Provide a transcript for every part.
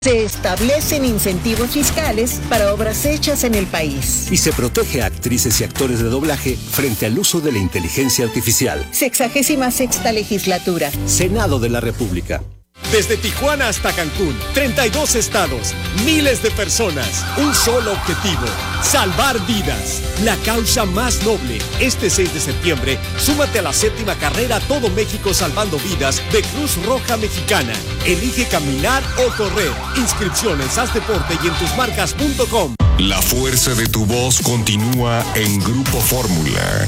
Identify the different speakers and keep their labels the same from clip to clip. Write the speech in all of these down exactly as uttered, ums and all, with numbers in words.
Speaker 1: Se establecen incentivos fiscales para obras hechas en el país.
Speaker 2: Y se protege a actrices y actores de doblaje frente al uso de la inteligencia artificial.
Speaker 1: Sexagésima sexta legislatura.
Speaker 2: Senado de la República.
Speaker 3: Desde Tijuana hasta Cancún, treinta y dos estados, miles de personas, un solo objetivo, salvar vidas. La causa más noble. Este seis de septiembre, súmate a la séptima carrera Todo México Salvando Vidas de Cruz Roja Mexicana. Elige caminar o correr. Inscripciones, haz deporte y en tus marcas punto com.
Speaker 4: La fuerza de tu voz continúa en Grupo Fórmula.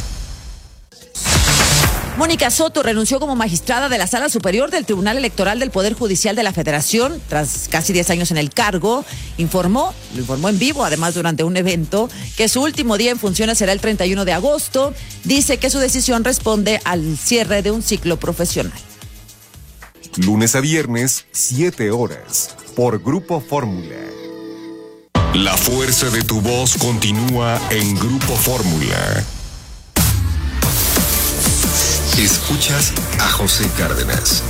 Speaker 5: Mónica Soto renunció como magistrada de la Sala Superior del Tribunal Electoral del Poder Judicial de la Federación tras casi diez años en el cargo. Informó, lo informó en vivo, además durante un evento, que su último día en funciones será el treinta y uno de agosto. Dice que su decisión responde al cierre de un ciclo profesional.
Speaker 4: Lunes a viernes, siete horas, por Grupo Fórmula. La fuerza de tu voz continúa en Grupo Fórmula. Escuchas a José Cárdenas.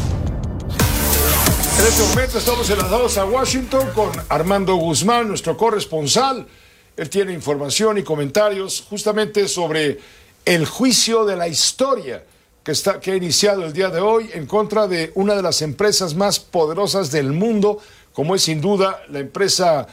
Speaker 6: En este momento estamos enlazados a Washington con Armando Guzmán, nuestro corresponsal. Él tiene información y comentarios justamente sobre el juicio de la historia que, está, que ha iniciado el día de hoy en contra de una de las empresas más poderosas del mundo, como es sin duda la empresa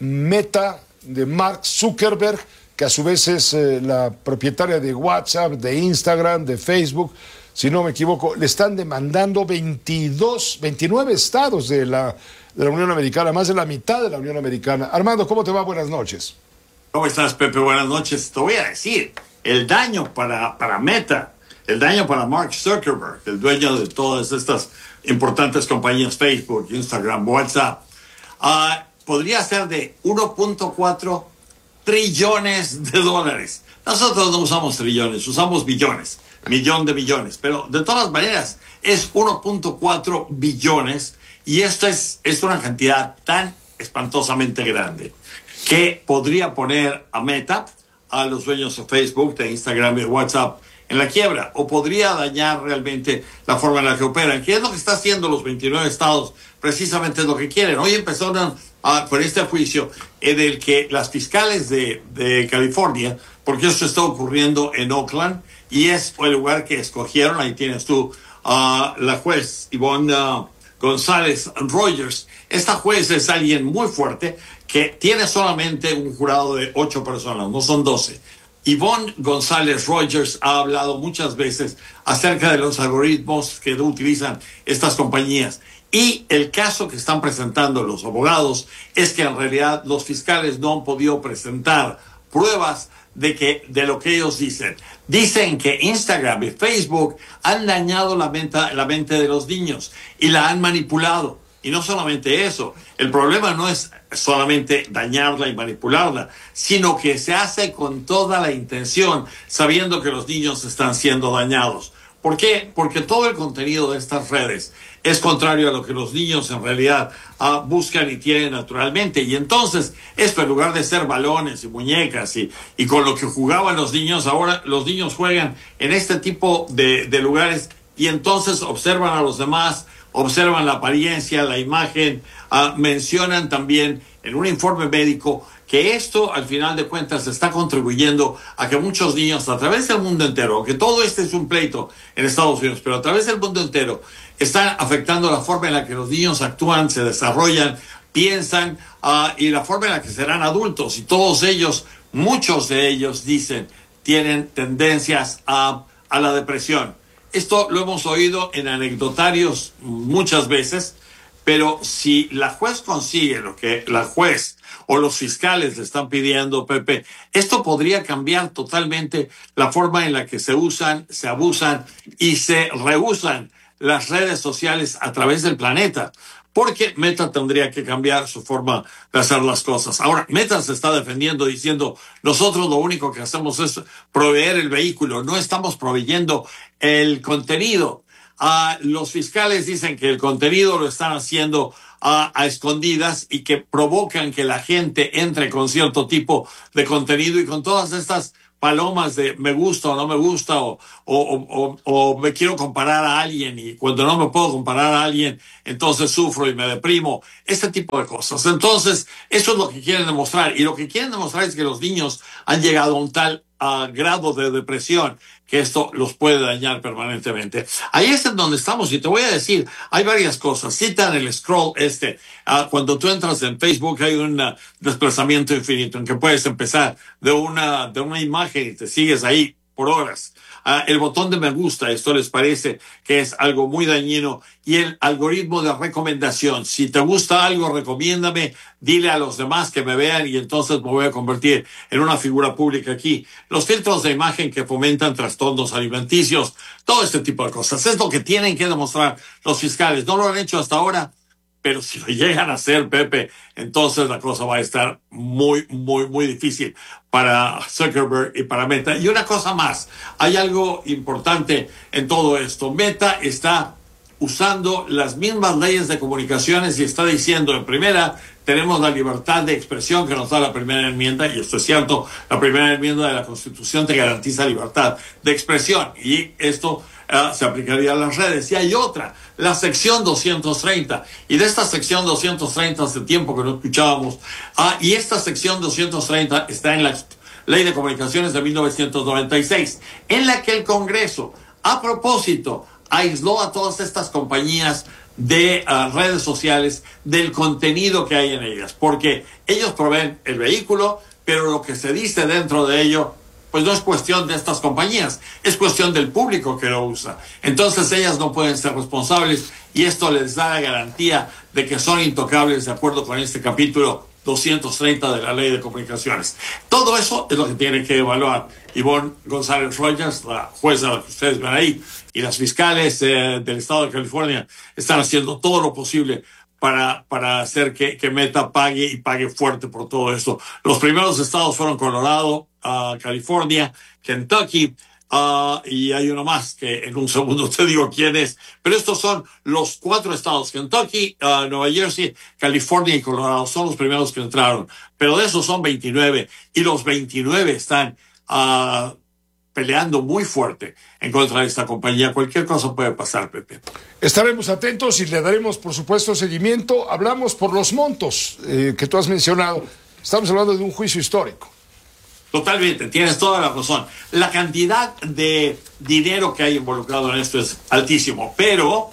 Speaker 6: Meta de Mark Zuckerberg, que a su vez es eh, la propietaria de WhatsApp, de Instagram, de Facebook, si no me equivoco. Le están demandando veintidós, veintinueve estados de la, de la Unión Americana, más de la mitad de la Unión Americana. Armando, ¿cómo te va? Buenas noches.
Speaker 7: ¿Cómo estás, Pepe? Buenas noches. Te voy a decir, el daño para, para Meta, el daño para Mark Zuckerberg, el dueño de todas estas importantes compañías, Facebook, Instagram, WhatsApp, uh, podría ser de uno punto cuatro trillones de dólares. Nosotros no usamos trillones, usamos billones, millón de millones, pero de todas maneras es uno punto cuatro billones y esto es, es una cantidad tan espantosamente grande que podría poner a Meta, a los dueños de Facebook, de Instagram y de WhatsApp en la quiebra, o podría dañar realmente la forma en la que operan, que es lo que está haciendo los veintinueve estados, precisamente es lo que quieren. Hoy empezaron a, con este juicio en el que las fiscales de, de California, porque esto está ocurriendo en Oakland, y es el lugar que escogieron, ahí tienes tú, uh, la juez Ivonne uh, González Rogers. Esta juez es alguien muy fuerte que tiene solamente un jurado de ocho personas, no son doce. Ivonne González Rogers ha hablado muchas veces acerca de los algoritmos que utilizan estas compañías. Y el caso que están presentando los abogados es que en realidad los fiscales no han podido presentar pruebas de que de lo que ellos dicen. Dicen que Instagram y Facebook han dañado la mente, la mente de los niños y la han manipulado. Y no solamente eso, el problema no es solamente dañarla y manipularla, sino que se hace con toda la intención, sabiendo que los niños están siendo dañados. ¿Por qué? Porque todo el contenido de estas redes es contrario a lo que los niños en realidad uh, buscan y tienen naturalmente. Y entonces, esto en lugar de ser balones y muñecas y, y con lo que jugaban los niños, ahora los niños juegan en este tipo de, de lugares y entonces observan a los demás, observan la apariencia, la imagen, uh, mencionan también en un informe médico que esto, al final de cuentas, está contribuyendo a que muchos niños, a través del mundo entero, aunque todo este es un pleito en Estados Unidos, pero a través del mundo entero, están afectando la forma en la que los niños actúan, se desarrollan, piensan, uh, y la forma en la que serán adultos. Y todos ellos, muchos de ellos, dicen, tienen tendencias a, a la depresión. Esto lo hemos oído en anecdotarios muchas veces, pero si la juez consigue lo que la juez o los fiscales le están pidiendo, Pepe, esto podría cambiar totalmente la forma en la que se usan, se abusan y se reusan las redes sociales a través del planeta. Porque Meta tendría que cambiar su forma de hacer las cosas. Ahora, Meta se está defendiendo diciendo, nosotros lo único que hacemos es proveer el vehículo, no estamos proveyendo el contenido. Uh, los fiscales dicen que el contenido lo están haciendo uh, a escondidas y que provocan que la gente entre con cierto tipo de contenido y con todas estas palomas de me gusta o no me gusta, o, o, o, o me quiero comparar a alguien y cuando no me puedo comparar a alguien, entonces sufro y me deprimo, este tipo de cosas. Entonces, eso es lo que quieren demostrar. Y lo que quieren demostrar es que los niños han llegado a un tal uh, grado de depresión que esto los puede dañar permanentemente. Ahí es en donde estamos, y te voy a decir, hay varias cosas. Citan el scroll este. Uh, cuando tú entras en Facebook hay un uh, desplazamiento infinito en que puedes empezar de una, de una imagen y te sigues ahí por horas. Uh, el botón de me gusta, esto les parece que es algo muy dañino, y el algoritmo de recomendación. Si te gusta algo, recomiéndame, dile a los demás que me vean y entonces me voy a convertir en una figura pública aquí. Los filtros de imagen que fomentan trastornos alimenticios, todo este tipo de cosas. Es lo que tienen que demostrar los fiscales. No lo han hecho hasta ahora, pero si lo llegan a hacer, Pepe, entonces la cosa va a estar muy, muy, muy difícil para Zuckerberg y para Meta. Y una cosa más, hay algo importante en todo esto. Meta está usando las mismas leyes de comunicaciones y está diciendo, en primera, tenemos la libertad de expresión que nos da la primera enmienda, y esto es cierto, la primera enmienda de la Constitución te garantiza libertad de expresión, y esto uh, se aplicaría a las redes. Y hay otra, la sección doscientos treinta, y de esta sección doscientos treinta hace tiempo que no escuchábamos, uh, y esta sección doscientos treinta está en la Ley de Comunicaciones de mil novecientos noventa y seis, en la que el Congreso, a propósito, aisló a todas estas compañías de uh, redes sociales del contenido que hay en ellas, porque ellos proveen el vehículo, pero lo que se dice dentro de ello, pues no es cuestión de estas compañías, es cuestión del público que lo usa. Entonces ellas no pueden ser responsables, y esto les da la garantía de que son intocables de acuerdo con este capítulo doscientos treinta de la Ley de Comunicaciones. Todo eso es lo que tiene que evaluar Ivonne González Rogers, la jueza que ustedes ven ahí, y las fiscales eh, del estado de California están haciendo todo lo posible para, para hacer que, que Meta pague y pague fuerte por todo esto. Los primeros estados fueron Colorado, uh, California, Kentucky, Uh, y hay uno más que en un segundo te digo quién es, pero estos son los cuatro estados: Kentucky, uh, Nueva Jersey, California y Colorado. Son los primeros que entraron, pero de esos son veintinueve, y los veintinueve están uh, peleando muy fuerte en contra de esta compañía. Cualquier cosa puede pasar, Pepe.
Speaker 6: Estaremos atentos y le daremos, por supuesto, seguimiento. Hablamos por los montos eh, que tú has mencionado. Estamos hablando de un juicio histórico.
Speaker 7: Totalmente, tienes toda la razón. La cantidad de dinero que hay involucrado en esto es altísimo, pero,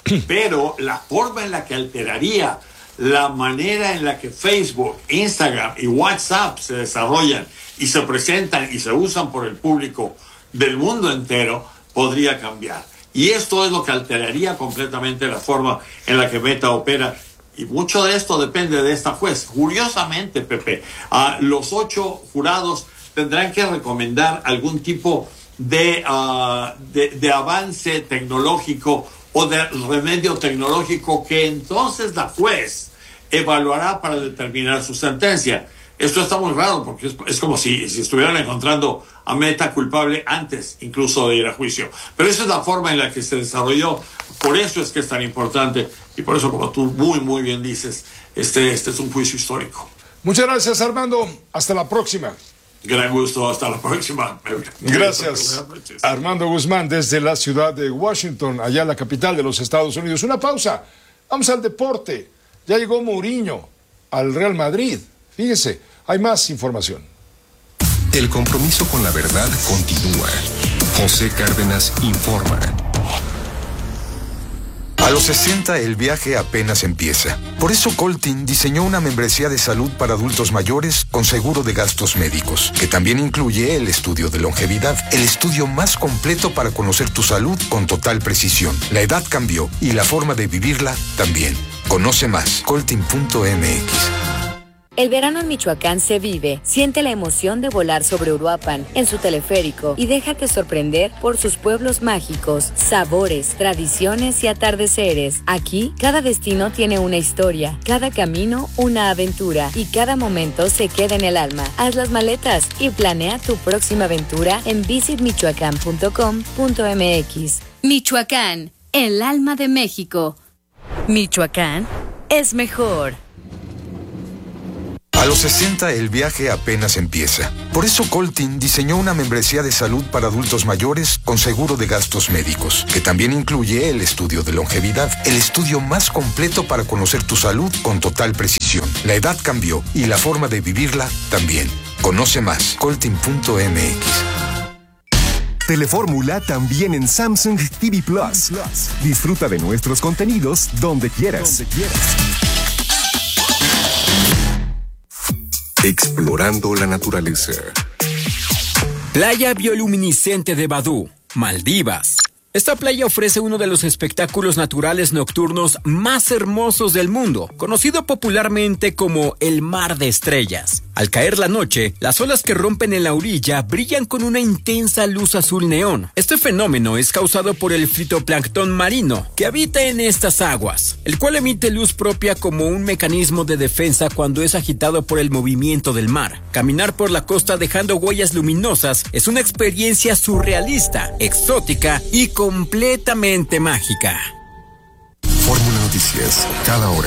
Speaker 7: pero la forma en la que alteraría la manera en la que Facebook, Instagram y WhatsApp se desarrollan y se presentan y se usan por el público del mundo entero podría cambiar. Y esto es lo que alteraría completamente la forma en la que Meta opera. Y mucho de esto depende de esta juez. Curiosamente, Pepe, uh, los ocho jurados tendrán que recomendar algún tipo de, uh, de, de avance tecnológico o de remedio tecnológico que entonces la juez evaluará para determinar su sentencia. Esto está muy raro porque es, es como si, si estuvieran encontrando a Meta culpable antes incluso de ir a juicio. Pero esa es la forma en la que se desarrolló. Por eso es que es tan importante, y por eso, como tú muy, muy bien dices, este, este es un juicio histórico.
Speaker 6: Muchas gracias, Armando. Hasta la próxima.
Speaker 7: Gran gusto. Hasta la próxima.
Speaker 6: Gracias, Armando Guzmán, desde la ciudad de Washington, allá en la capital de los Estados Unidos. Una pausa. Vamos al deporte. Ya llegó Mourinho al Real Madrid. Fíjese, hay más información.
Speaker 4: El compromiso con la verdad continúa. José Cárdenas informa.
Speaker 8: A los sesenta el viaje apenas empieza. Por eso Coltin diseñó una membresía de salud para adultos mayores con seguro de gastos médicos, que también incluye el estudio de longevidad, el estudio más completo para conocer tu salud con total precisión. La edad cambió y la forma de vivirla también. Conoce más, coltin punto m x.
Speaker 9: El verano en Michoacán se vive. Siente la emoción de volar sobre Uruapan en su teleférico y déjate sorprender por sus pueblos mágicos, sabores, tradiciones y atardeceres. Aquí, cada destino tiene una historia, cada camino una aventura y cada momento se queda en el alma. Haz las maletas y planea tu próxima aventura en visit michoacán punto com punto m x.
Speaker 10: Michoacán, el alma de México.
Speaker 9: Michoacán es mejor.
Speaker 8: A los sesenta el viaje apenas empieza. Por eso Coltin diseñó una membresía de salud para adultos mayores con seguro de gastos médicos, que también incluye el estudio de longevidad, el estudio más completo para conocer tu salud con total precisión. La edad cambió y la forma de vivirla también. Conoce más, coltin punto m x.
Speaker 11: Telefórmula también en Samsung T V Plus. Disfruta de nuestros contenidos donde quieras. Donde quieras.
Speaker 4: Explorando la naturaleza.
Speaker 12: Playa bioluminiscente de Badú, Maldivas. Esta playa ofrece uno de los espectáculos naturales nocturnos más hermosos del mundo, conocido popularmente como el Mar de Estrellas. Al caer la noche, las olas que rompen en la orilla brillan con una intensa luz azul neón. Este fenómeno es causado por el fitoplancton marino que habita en estas aguas, el cual emite luz propia como un mecanismo de defensa cuando es agitado por el movimiento del mar. Caminar por la costa dejando huellas luminosas es una experiencia surrealista, exótica y completamente mágica.
Speaker 4: Fórmula Noticias, cada hora.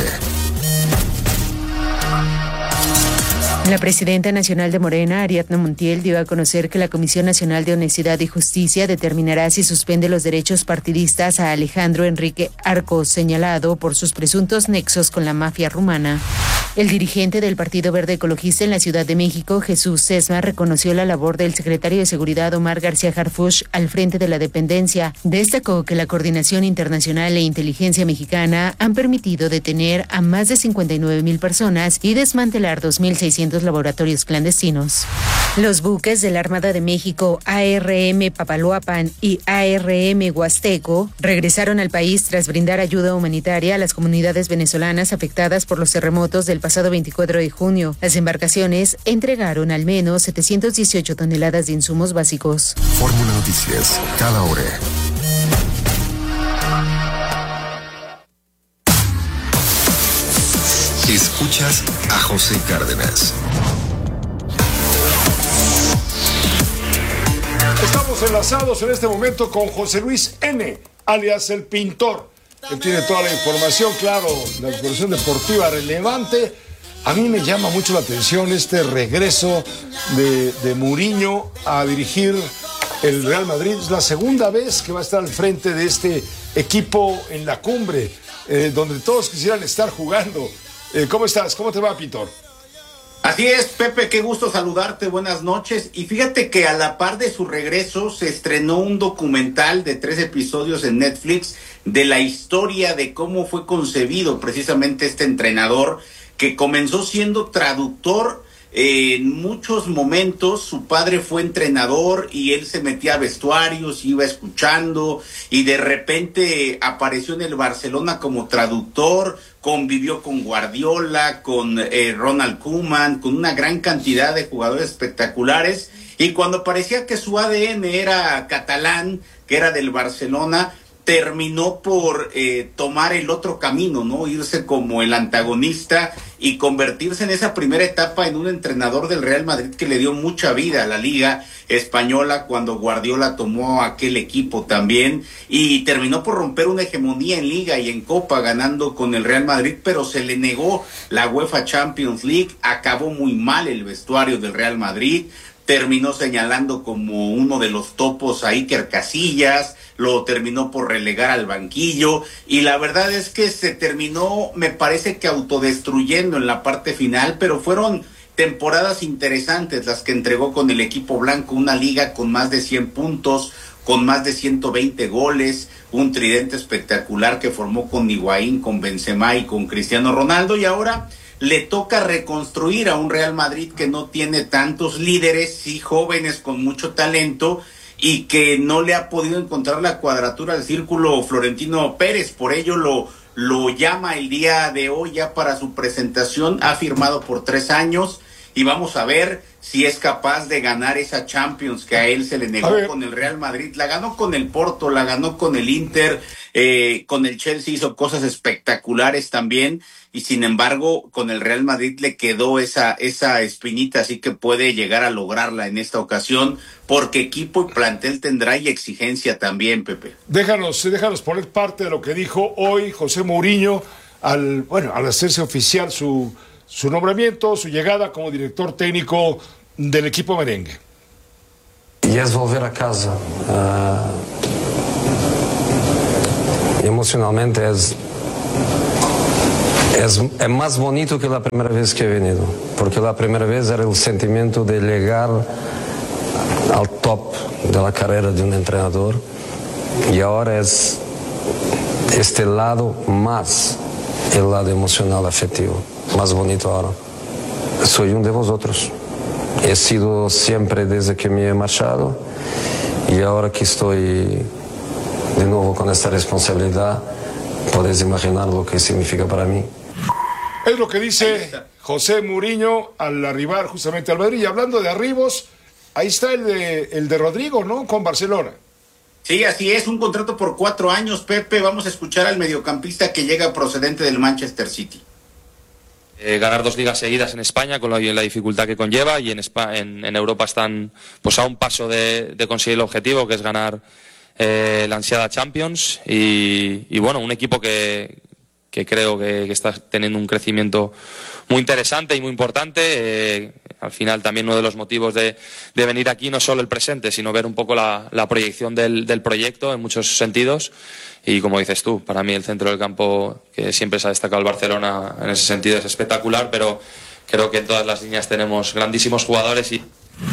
Speaker 13: La presidenta nacional de Morena, Ariadna Montiel, dio a conocer que la Comisión Nacional de Honestidad y Justicia determinará si suspende los derechos partidistas a Alejandro Enrique Arcos, señalado por sus presuntos nexos con la mafia rumana. El dirigente del Partido Verde Ecologista en la Ciudad de México, Jesús Sesma, reconoció la labor del secretario de Seguridad, Omar García Harfuch, al frente de la dependencia. Destacó que la Coordinación Internacional e Inteligencia Mexicana han permitido detener a más de cincuenta y nueve mil personas y desmantelar dos mil seiscientos laboratorios clandestinos. Los buques de la Armada de México, A R M Papaloapan y A R M Huasteco, regresaron al país tras brindar ayuda humanitaria a las comunidades venezolanas afectadas por los terremotos del pasado veinticuatro de junio. Las embarcaciones entregaron al menos setecientas dieciocho toneladas de insumos básicos.
Speaker 4: Fórmula Noticias, cada hora. Escuchas a José Cárdenas.
Speaker 6: Estamos enlazados en este momento con José Luis N., alias El Pintor. Él tiene toda la información, claro, la información deportiva relevante. A mí me llama mucho la atención este regreso de, de Mourinho a dirigir el Real Madrid. Es la segunda vez que va a estar al frente de este equipo en la cumbre, eh, donde todos quisieran estar jugando. Eh, ¿Cómo estás? ¿Cómo te va, Pintor?
Speaker 14: Así es, Pepe, qué gusto saludarte, buenas noches. Y fíjate que a la par de su regreso se estrenó un documental de tres episodios en Netflix de la historia de cómo fue concebido precisamente este entrenador que comenzó siendo traductor. Eh, en muchos momentos su padre fue entrenador y él se metía a vestuarios, iba escuchando y de repente apareció en el Barcelona como traductor, convivió con Guardiola, con eh, Ronald Koeman, con una gran cantidad de jugadores espectaculares, y cuando parecía que su A D N era catalán, que era del Barcelona, terminó por eh, tomar el otro camino, ¿no? Irse como el antagonista y convertirse en esa primera etapa en un entrenador del Real Madrid que le dio mucha vida a la Liga Española cuando Guardiola tomó aquel equipo también, y terminó por romper una hegemonía en Liga y en Copa ganando con el Real Madrid, pero se le negó la UEFA Champions League, acabó muy mal el vestuario del Real Madrid, terminó señalando como uno de los topos a Iker Casillas, lo terminó por relegar al banquillo, y la verdad es que se terminó, me parece que autodestruyendo en la parte final, pero fueron temporadas interesantes las que entregó con el equipo blanco, una liga con más de cien puntos, con más de ciento veinte goles, un tridente espectacular que formó con Higuaín, con Benzema y con Cristiano Ronaldo, y ahora le toca reconstruir a un Real Madrid que no tiene tantos líderes, sí jóvenes con mucho talento, y que no le ha podido encontrar la cuadratura del círculo Florentino Pérez. Por ello lo, lo llama el día de hoy ya para su presentación, ha firmado por tres años, y vamos a ver si es capaz de ganar esa Champions que a él se le negó con el Real Madrid. La ganó con el Porto, la ganó con el Inter, eh, con el Chelsea hizo cosas espectaculares también, y sin embargo con el Real Madrid le quedó esa, esa espinita, así que puede llegar a lograrla en esta ocasión, porque equipo y plantel tendrá y exigencia también, Pepe.
Speaker 6: Déjanos, déjanos poner parte de lo que dijo hoy José Mourinho al, bueno, al hacerse oficial su su nombramiento, su llegada como director técnico del equipo merengue.
Speaker 15: Y es volver a casa. Uh, emocionalmente es, es, es más bonito que la primera vez que he venido, porque la primera vez era el sentimiento de llegar al top de la carrera de un entrenador, y ahora es este lado más, el lado emocional afectivo, más bonito ahora. Soy uno de vosotros. He sido siempre desde que me he marchado, y ahora que estoy de nuevo con esta responsabilidad, podéis imaginar lo que significa para mí.
Speaker 6: Es lo que dice José Mourinho al arribar justamente al Madrid. Y hablando de arribos, ahí está el de, el de Rodrigo, ¿no? Con Barcelona.
Speaker 14: Sí, así es, un contrato por cuatro años, Pepe. Vamos a escuchar al mediocampista que llega procedente del Manchester City.
Speaker 16: Eh, ganar dos ligas seguidas en España con la, la dificultad que conlleva, y en, España, en, en Europa están pues a un paso de, de conseguir el objetivo, que es ganar eh, la ansiada Champions, y, y bueno, un equipo que, que creo que, que está teniendo un crecimiento muy interesante y muy importante. Eh, al final también uno de los motivos de, de venir aquí no solo el presente, sino ver un poco la, la proyección del, del proyecto en muchos sentidos. Y como dices tú, para mí el centro del campo, que siempre se ha destacado el Barcelona en ese sentido, es espectacular, pero creo que en todas las líneas tenemos grandísimos jugadores y...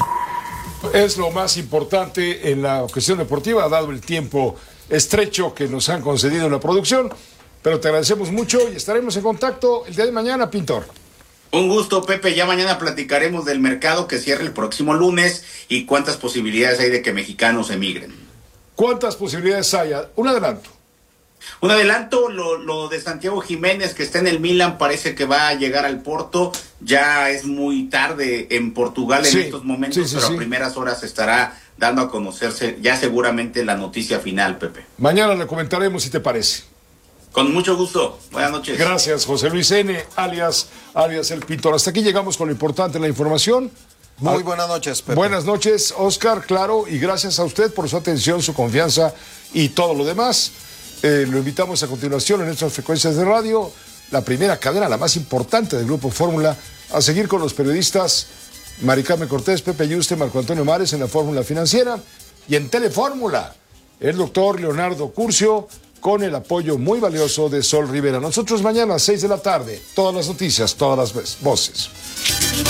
Speaker 6: Es lo más importante en la cuestión deportiva, dado el tiempo estrecho que nos han concedido en la producción, pero te agradecemos mucho y estaremos en contacto el día de mañana, Pintor.
Speaker 14: Un gusto, Pepe. Ya mañana platicaremos del mercado que cierra el próximo lunes y cuántas posibilidades hay de que mexicanos emigren.
Speaker 6: ¿Cuántas posibilidades hay? Un adelanto.
Speaker 14: Un adelanto, lo, lo de Santiago Jiménez, que está en el Milan, parece que va a llegar al Porto. Ya es muy tarde en Portugal en sí, estos momentos, sí, sí, pero sí. A primeras horas estará dando a conocerse ya seguramente la noticia final, Pepe.
Speaker 6: Mañana le comentaremos, si te parece.
Speaker 14: Con mucho gusto. Buenas noches.
Speaker 6: Gracias, José Luis N., alias, alias El Pintor. Hasta aquí llegamos con lo importante en la información.
Speaker 17: Muy buenas noches, Pepe.
Speaker 6: Buenas noches, Oscar, claro, y gracias a usted por su atención, su confianza y todo lo demás. Eh, lo invitamos a continuación en nuestras frecuencias de radio, la primera cadena, la más importante del Grupo Fórmula, a seguir con los periodistas Mari Carmen Cortés, Pepe Yuste, Marco Antonio Mares en la Fórmula Financiera, y en Telefórmula, el doctor Leonardo Curcio, con el apoyo muy valioso de Sol Rivera. Nosotros mañana a seis de la tarde, todas las noticias, todas las voces.